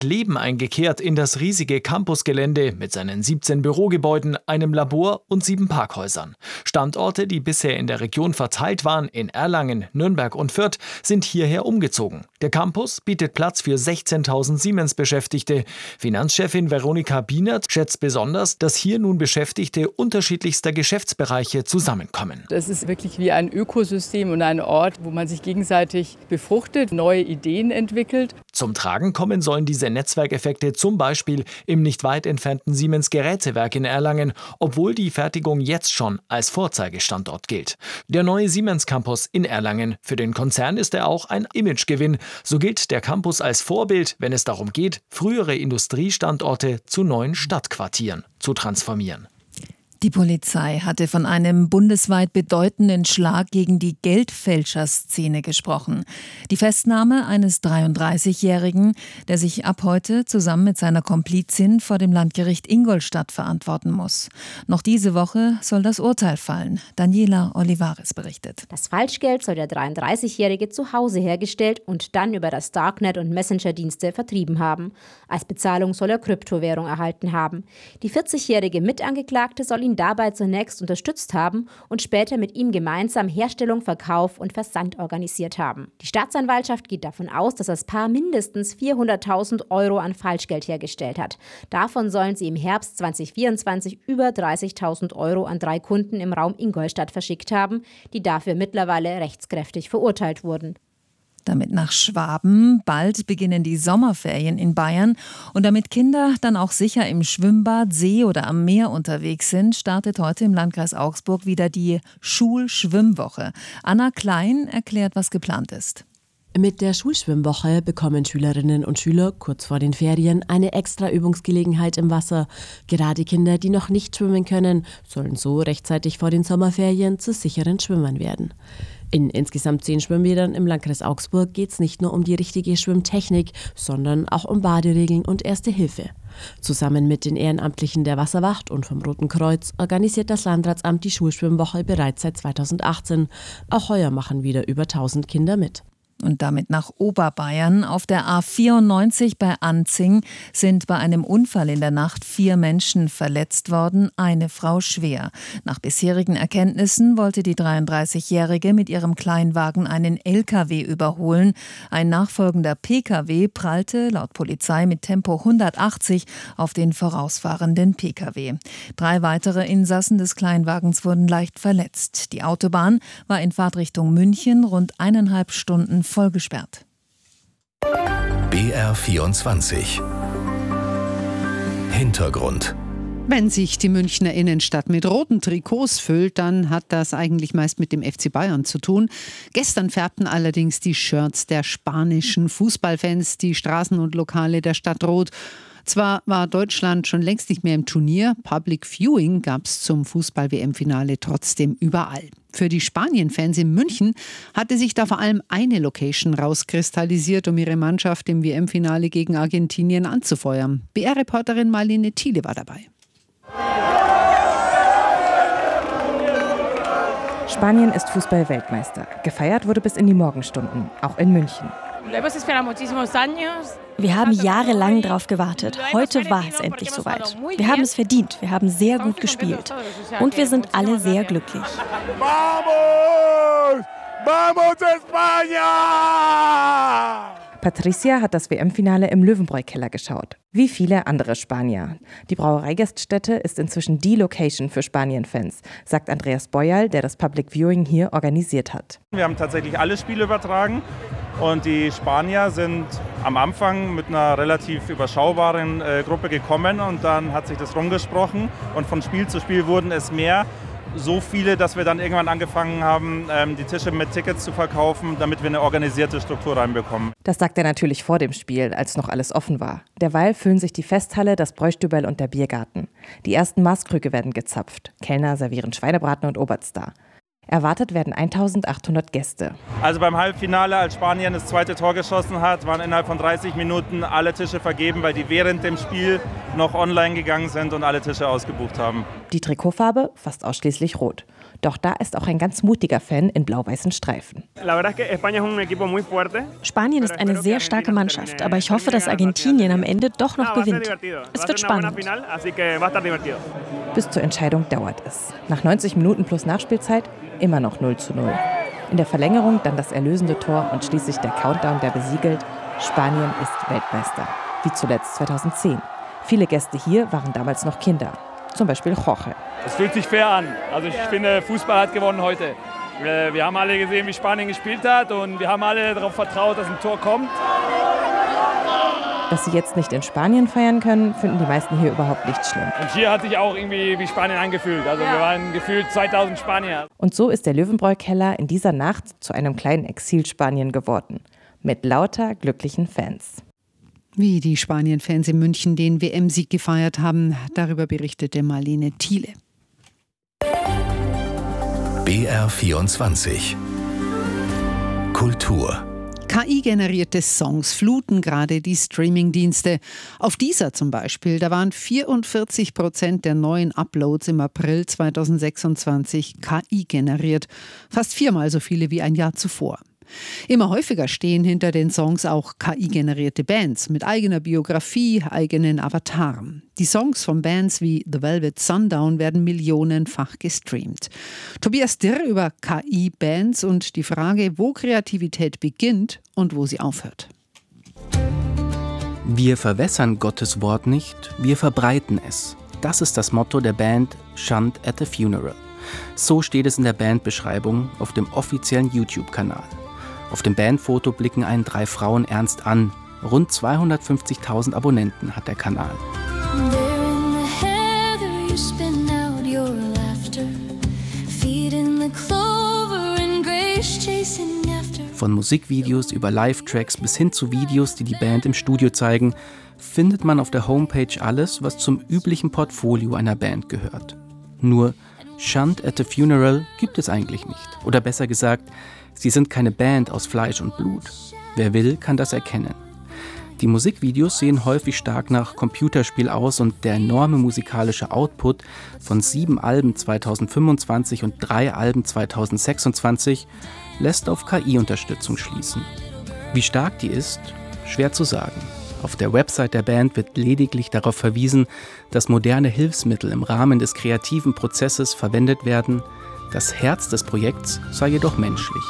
Leben eingekehrt in das riesige Campusgelände mit seinen 17 Bürogebäuden, einem Labor und 7 Parkhäusern. Standorte, die bisher in der Region verteilt waren, in Erlangen, Nürnberg und Fürth, sind hierher umgezogen. Der Campus bietet Platz für 16.000 Siemens-Beschäftigte. Finanzchefin Veronika Bienert schätzt besonders, dass hier nun Beschäftigte unterschiedlichster Geschäftsbereiche zusammenkommen. Es ist wirklich wie ein Ökosystem und ein Ort, wo man sich gegenseitig befruchtet, neue Ideen entwickelt. Zum Tragen kommen sollen diese Netzwerkeffekte zum Beispiel im nicht weit entfernten Siemens-Gerätewerk in Erlangen, obwohl die Fertigung jetzt schon als Vorzeigestandort gilt. Der neue Siemens-Campus in Erlangen. Für den Konzern ist er auch ein Imagegewinn. So gilt der Campus als Vorbild, wenn es darum geht, frühere Industriestandorte zu neuen Stadtquartieren zu transformieren. Die Polizei hatte von einem bundesweit bedeutenden Schlag gegen die Geldfälscherszene gesprochen. Die Festnahme eines 33-Jährigen, der sich ab heute zusammen mit seiner Komplizin vor dem Landgericht Ingolstadt verantworten muss. Noch diese Woche soll das Urteil fallen. Daniela Olivares berichtet. Das Falschgeld soll der 33-Jährige zu Hause hergestellt und dann über das Darknet und Messenger-Dienste vertrieben haben. Als Bezahlung soll er Kryptowährung erhalten haben. Die 40-jährige Mitangeklagte soll ihn dabei zunächst unterstützt haben und später mit ihm gemeinsam Herstellung, Verkauf und Versand organisiert haben. Die Staatsanwaltschaft geht davon aus, dass das Paar mindestens 400.000 € an Falschgeld hergestellt hat. Davon sollen sie im Herbst 2024 über 30.000 € an 3 Kunden im Raum Ingolstadt verschickt haben, die dafür mittlerweile rechtskräftig verurteilt wurden. Damit nach Schwaben. Bald beginnen die Sommerferien in Bayern. Und damit Kinder dann auch sicher im Schwimmbad, See oder am Meer unterwegs sind, startet heute im Landkreis Augsburg wieder die Schulschwimmwoche. Anna Klein erklärt, was geplant ist. Mit der Schulschwimmwoche bekommen Schülerinnen und Schüler kurz vor den Ferien eine extra Übungsgelegenheit im Wasser. Gerade Kinder, die noch nicht schwimmen können, sollen so rechtzeitig vor den Sommerferien zu sicheren Schwimmern werden. In insgesamt 10 Schwimmbädern im Landkreis Augsburg geht es nicht nur um die richtige Schwimmtechnik, sondern auch um Baderegeln und Erste Hilfe. Zusammen mit den Ehrenamtlichen der Wasserwacht und vom Roten Kreuz organisiert das Landratsamt die Schulschwimmwoche bereits seit 2018. Auch heuer machen wieder über 1000 Kinder mit. Und damit nach Oberbayern. Auf der A94 bei Anzing sind bei einem Unfall in der Nacht 4 Menschen verletzt worden, eine Frau schwer. Nach bisherigen Erkenntnissen wollte die 33-Jährige mit ihrem Kleinwagen einen LKW überholen. Ein nachfolgender PKW prallte laut Polizei mit Tempo 180 auf den vorausfahrenden PKW. 3 weitere Insassen des Kleinwagens wurden leicht verletzt. Die Autobahn war in Fahrtrichtung München rund 1,5 Stunden voll gesperrt. BR24 Hintergrund. Wenn sich die Münchner Innenstadt mit roten Trikots füllt, dann hat das eigentlich meist mit dem FC Bayern zu tun. Gestern färbten allerdings die Shirts der spanischen Fußballfans die Straßen und Lokale der Stadt rot. Zwar war Deutschland schon längst nicht mehr im Turnier, Public Viewing gab es zum Fußball-WM-Finale trotzdem überall. Für die Spanien-Fans in München hatte sich da vor allem eine Location rauskristallisiert, um ihre Mannschaft im WM-Finale gegen Argentinien anzufeuern. BR-Reporterin Marlene Thiele war dabei. Spanien ist Fußball-Weltmeister. Gefeiert wurde bis in die Morgenstunden, auch in München. Wir haben jahrelang darauf gewartet. Heute war es endlich soweit. Wir haben es verdient. Wir haben sehr gut gespielt. Und wir sind alle sehr glücklich. Vamos! Vamos España! Patricia hat das WM-Finale im Löwenbräu-Keller geschaut. Wie viele andere Spanier. Die Brauereigaststätte ist inzwischen die Location für Spanien-Fans, sagt Andreas Boyal, der das Public Viewing hier organisiert hat. Wir haben tatsächlich alle Spiele übertragen und die Spanier sind am Anfang mit einer relativ überschaubaren Gruppe gekommen und dann hat sich das rumgesprochen und von Spiel zu Spiel wurden es mehr. So viele, dass wir dann irgendwann angefangen haben, die Tische mit Tickets zu verkaufen, damit wir eine organisierte Struktur reinbekommen. Das sagt er natürlich vor dem Spiel, als noch alles offen war. Derweil füllen sich die Festhalle, das Bräustüberl und der Biergarten. Die ersten Maßkrüge werden gezapft. Kellner servieren Schweinebraten und Oberstar. Erwartet werden 1.800 Gäste. Also beim Halbfinale, als Spanien das zweite Tor geschossen hat, waren innerhalb von 30 Minuten alle Tische vergeben, weil die während dem Spiel noch online gegangen sind und alle Tische ausgebucht haben. Die Trikotfarbe fast ausschließlich rot. Doch da ist auch ein ganz mutiger Fan in blau-weißen Streifen. Spanien ist eine sehr starke Mannschaft, aber ich hoffe, dass Argentinien am Ende doch noch gewinnt. Es wird spannend. Bis zur Entscheidung dauert es. Nach 90 Minuten plus Nachspielzeit immer noch 0:0. In der Verlängerung dann das erlösende Tor und schließlich der Countdown, der besiegelt: Spanien ist Weltmeister. Wie zuletzt 2010. Viele Gäste hier waren damals noch Kinder. Zum Beispiel Jorge. Es fühlt sich fair an. Also ich finde, Fußball hat gewonnen heute. Wir haben alle gesehen, wie Spanien gespielt hat und wir haben alle darauf vertraut, dass ein Tor kommt. Dass sie jetzt nicht in Spanien feiern können, finden die meisten hier überhaupt nicht schlimm. Und hier hat sich auch irgendwie wie Spanien angefühlt. Also wir waren gefühlt 2000 Spanier. Und so ist der Löwenbräu-Keller in dieser Nacht zu einem kleinen Exil-Spanien geworden. Mit lauter glücklichen Fans. Wie die Spanien-Fans in München den WM-Sieg gefeiert haben, darüber berichtete Marlene Thiele. BR24 Kultur. KI-generierte Songs fluten gerade die Streaming-Dienste. Auf Deezer zum Beispiel, da waren 44% der neuen Uploads im April 2026 KI generiert. Fast 4-mal so viele wie ein Jahr zuvor. Immer häufiger stehen hinter den Songs auch KI-generierte Bands mit eigener Biografie, eigenen Avataren. Die Songs von Bands wie The Velvet Sundown werden millionenfach gestreamt. Tobias Dirr über KI-Bands und die Frage, wo Kreativität beginnt und wo sie aufhört. Wir verwässern Gottes Wort nicht, wir verbreiten es. Das ist das Motto der Band Shunt at the Funeral. So steht es in der Bandbeschreibung auf dem offiziellen YouTube-Kanal. Auf dem Bandfoto blicken einen 3 Frauen ernst an. Rund 250.000 Abonnenten hat der Kanal. Von Musikvideos über Live-Tracks bis hin zu Videos, die die Band im Studio zeigen, findet man auf der Homepage alles, was zum üblichen Portfolio einer Band gehört. Nur Shunt at the Funeral gibt es eigentlich nicht. Oder besser gesagt, sie sind keine Band aus Fleisch und Blut. Wer will, kann das erkennen. Die Musikvideos sehen häufig stark nach Computerspiel aus und der enorme musikalische Output von 7 Alben 2025 und 3 Alben 2026 lässt auf KI-Unterstützung schließen. Wie stark die ist, schwer zu sagen. Auf der Website der Band wird lediglich darauf verwiesen, dass moderne Hilfsmittel im Rahmen des kreativen Prozesses verwendet werden. Das Herz des Projekts sei jedoch menschlich.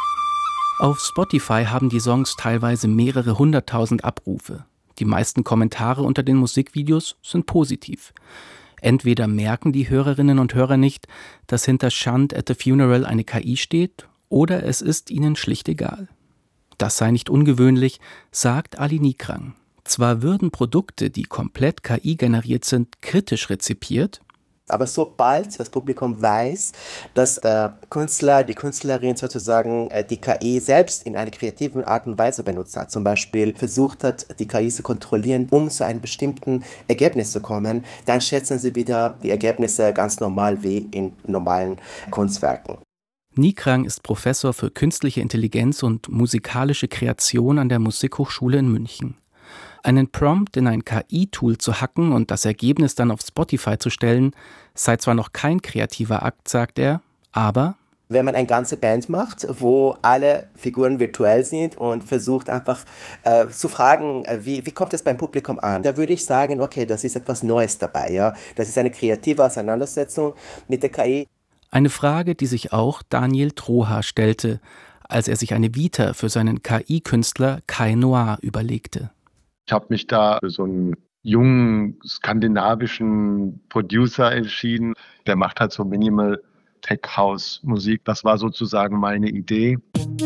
Auf Spotify haben die Songs teilweise mehrere 100.000 Abrufe. Die meisten Kommentare unter den Musikvideos sind positiv. Entweder merken die Hörerinnen und Hörer nicht, dass hinter Shunt at the Funeral eine KI steht, oder es ist ihnen schlicht egal. Das sei nicht ungewöhnlich, sagt Ali Nikrang. Zwar würden Produkte, die komplett KI-generiert sind, kritisch rezipiert, aber sobald das Publikum weiß, dass der Künstler, die Künstlerin sozusagen die KI selbst in einer kreativen Art und Weise benutzt hat, zum Beispiel versucht hat, die KI zu kontrollieren, um zu einem bestimmten Ergebnis zu kommen, dann schätzen sie wieder die Ergebnisse ganz normal wie in normalen Kunstwerken. Nikrang ist Professor für künstliche Intelligenz und musikalische Kreation an der Musikhochschule in München. Einen Prompt in ein KI-Tool zu hacken und das Ergebnis dann auf Spotify zu stellen, sei zwar noch kein kreativer Akt, sagt er, aber wenn man eine ganze Band macht, wo alle Figuren virtuell sind und versucht einfach zu fragen, wie kommt es beim Publikum an, da würde ich sagen, okay, das ist etwas Neues dabei. Ja? Das ist eine kreative Auseinandersetzung mit der KI. Eine Frage, die sich auch Daniel Troha stellte, als er sich eine Vita für seinen KI-Künstler Kai Noir überlegte. Ich habe mich da für so einen jungen skandinavischen Producer entschieden. Der macht halt so Minimal Tech House Musik. Das war sozusagen meine Idee.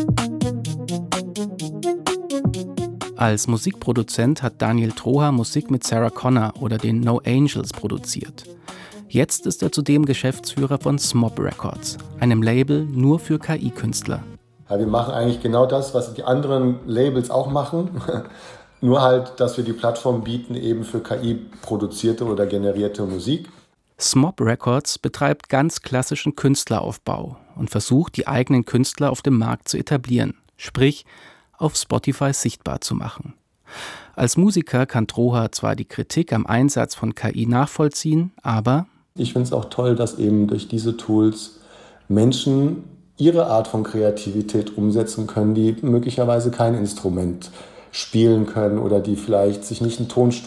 Als Musikproduzent hat Daniel Troha Musik mit Sarah Connor oder den No Angels produziert. Jetzt ist er zudem Geschäftsführer von Smob Records, einem Label nur für KI-Künstler. Ja, wir machen eigentlich genau das, was die anderen Labels auch machen. Nur halt, dass wir die Plattform bieten eben für KI-produzierte oder generierte Musik. Smob Records betreibt ganz klassischen Künstleraufbau und versucht, die eigenen Künstler auf dem Markt zu etablieren, sprich auf Spotify sichtbar zu machen. Als Musiker kann Troha zwar die Kritik am Einsatz von KI nachvollziehen, aber Ich finde es auch toll, dass eben durch diese Tools Menschen ihre Art von Kreativität umsetzen können, die möglicherweise kein Instrument spielen können oder die vielleicht sich nicht ein Tonstudio